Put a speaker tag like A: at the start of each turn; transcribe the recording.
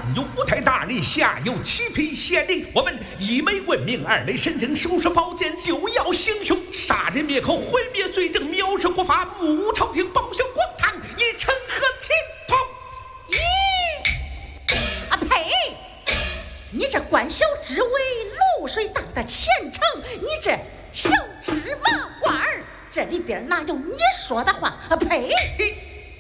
A: 有五太大人，下有七品县令，我们一枚闻名，二类神圣，手持宝剑就要行凶，杀人灭口，毁灭罪证，藐视国法，目朝廷，报效广堂，以成何体统？
B: 咦，啊呸！你这官小职微，露水大的前程，你这小芝麻官儿，这里边哪有你说的话？啊呸！